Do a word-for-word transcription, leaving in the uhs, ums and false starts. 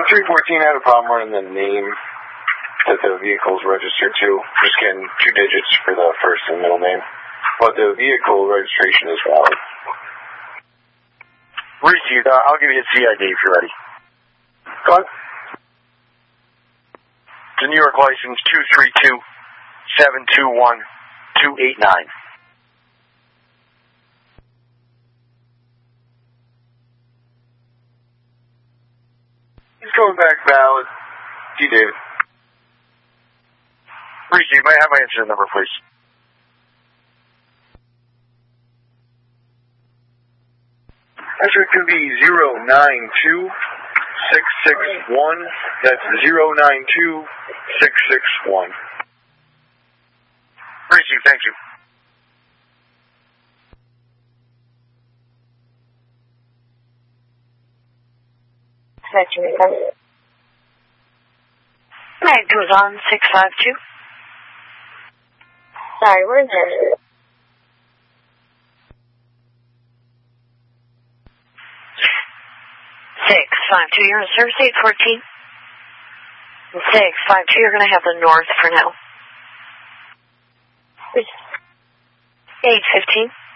three fourteen had a problem running the name that the vehicle's registered to. Just getting two digits for the first and middle name. But the vehicle registration is valid. Received. Uh, I'll give you his C I D if you're ready. Go on. It's a New York license two three two seven two one two eight nine. He's going back valid. T. David. Received. May I have my incident number, please? Answer could be zero nine two six six one. That's zero nine two six six one. Received. Thank you. Mag goes on six five two. Sorry, where's it? six five two, you're in service eight fourteen. six five two, you're going to have the north for now. eight fifteen.